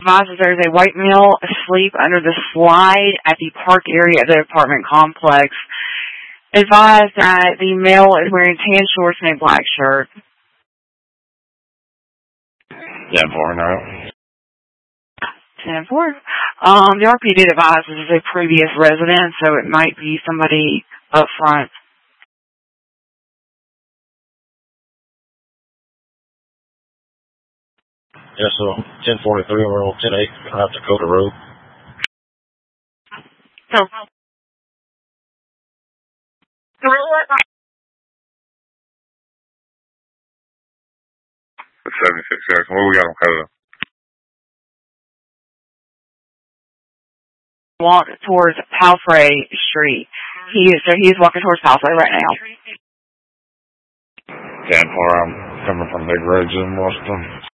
Advises there's a white male asleep under the slide at the park area of the apartment complex. Advise that the male is wearing tan shorts and a black shirt. 10-4 now. 10-4. The RPD advises is a previous resident, so it might be somebody up front. Yes, so 1043, we're on 10-8, South Dakota Road. So, 76 seconds. What we got on code? Walk towards Palfrey Street. He is walking towards Palfrey right now. 10-4, I'm coming from Big Ridge in Washington.